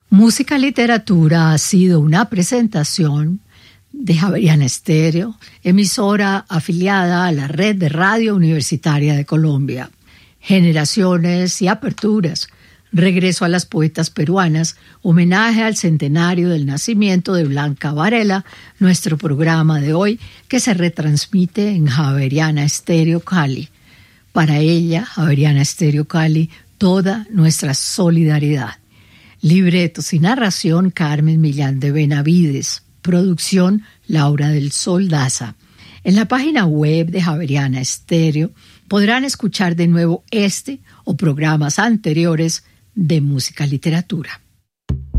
Música Literatura ha sido una presentación de Javeriana Estéreo, emisora afiliada a la Red de Radio Universitaria de Colombia. Generaciones y aperturas, regreso a las poetas peruanas, homenaje al centenario del nacimiento de Blanca Varela, nuestro programa de hoy que se retransmite en Javeriana Estéreo Cali. Para ella, Javeriana Estéreo Cali, toda nuestra solidaridad. Libretos y narración Carmen Millán de Benavides. Producción Laura del Sol Daza. En la página web de Javeriana Estéreo podrán escuchar de nuevo este o programas anteriores de Música Literatura.